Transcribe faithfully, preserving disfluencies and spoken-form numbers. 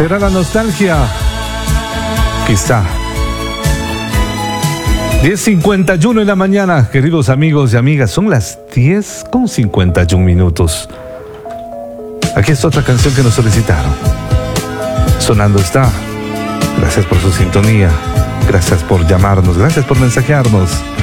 ¿Será la nostalgia? Quizá. diez cincuenta y uno en la mañana, queridos amigos y amigas. Son las diez con cincuenta y un minutos. Aquí está otra canción que nos solicitaron. Sonando está. Gracias por su sintonía. Gracias por llamarnos. Gracias por mensajearnos.